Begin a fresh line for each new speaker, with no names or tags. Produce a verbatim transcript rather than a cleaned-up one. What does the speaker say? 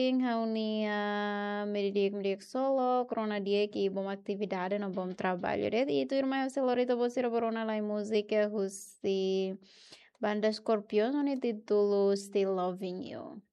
Rauni a medidik-medidik solo, corona dia que bom atividade, no bom trabalho. E tu irmã Celorita você borona lá em música, russi banda Scorpion, no título Still Loving You.